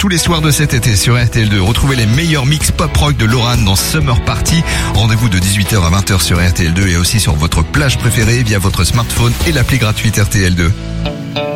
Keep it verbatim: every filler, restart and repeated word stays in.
tous les soirs de cet été sur R T L deux. Retrouvez les meilleurs mix pop rock de Lorraine dans Summer Party. Rendez-vous de dix-huit heures à vingt heures sur R T L deux et aussi sur votre plage préférée via votre smartphone et l'appli gratuite R T L deux.